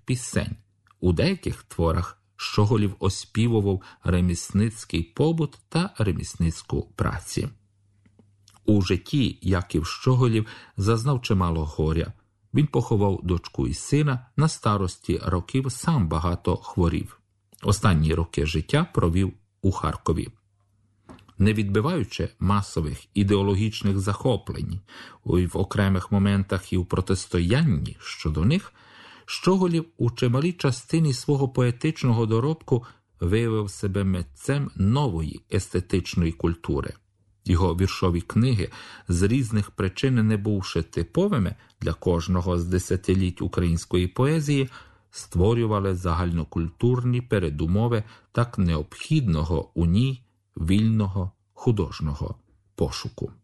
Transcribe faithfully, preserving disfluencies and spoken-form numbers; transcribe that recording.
пісень. У деяких творах Щоголів оспівував ремісницький побут та ремісницьку працю. У житті Яків Щоголів зазнав чимало горя. Він поховав дочку і сина, на старості років сам багато хворів. Останні роки життя провів у Харкові. Не відбиваючи масових ідеологічних захоплень в окремих моментах і у протистоянні щодо них, Щоголів у чималій частині свого поетичного доробку виявив себе митцем нової естетичної культури. Його віршові книги, з різних причин не бувши типовими для кожного з десятиліть української поезії, створювали загальнокультурні передумови так необхідного у ній вільного художнього пошуку.